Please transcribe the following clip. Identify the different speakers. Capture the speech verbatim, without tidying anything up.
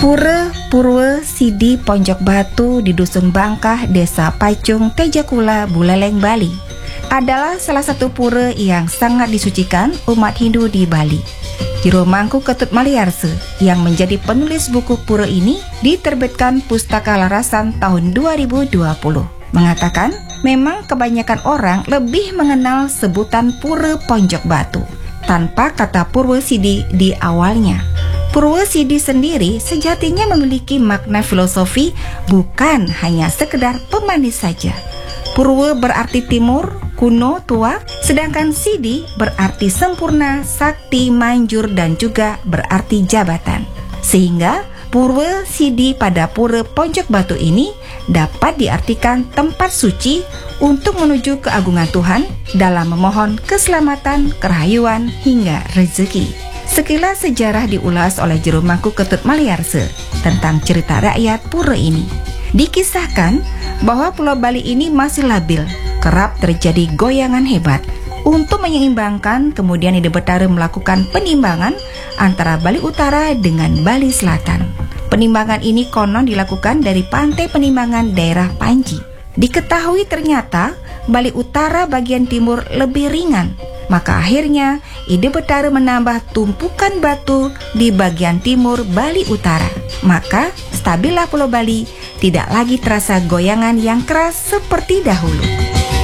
Speaker 1: Pura Purwo Sidi Ponjok Batu di Dusun Bangkah, Desa Pacung, Tejakula, Buleleng, Bali adalah salah satu pura yang sangat disucikan umat Hindu di Bali. Jero Mangku Ketut Maliarse yang menjadi penulis buku pura ini diterbitkan Pustaka Larasan tahun dua ribu dua puluh. Mengatakan memang kebanyakan orang lebih mengenal sebutan Pura Ponjok Batu tanpa kata Purwo Sidi di awalnya. Purwo Sidi sendiri sejatinya memiliki makna filosofi, bukan hanya sekedar pemanis saja. Purwo berarti timur, kuno, tua, sedangkan Sidi berarti sempurna, sakti, manjur, dan juga berarti jabatan. Sehingga Purwo Sidi pada Pura Ponjok Batu ini dapat diartikan tempat suci untuk menuju keagungan Tuhan dalam memohon keselamatan, kerahayuan, hingga rezeki. Sekilas sejarah diulas oleh Jero Mangku Ketut Maliarse tentang cerita rakyat pura ini. Dikisahkan bahwa Pulau Bali ini masih labil, kerap terjadi goyangan hebat. Untuk menyeimbangkan, kemudian Ide Betara melakukan penimbangan antara Bali Utara dengan Bali Selatan. Penimbangan ini konon dilakukan dari Pantai Penimbangan daerah Panji. Diketahui ternyata Bali Utara bagian timur lebih ringan. Maka akhirnya Ide Betara menambah tumpukan batu di bagian timur Bali Utara. Maka stabillah Pulau Bali, tidak lagi terasa goyangan yang keras seperti dahulu.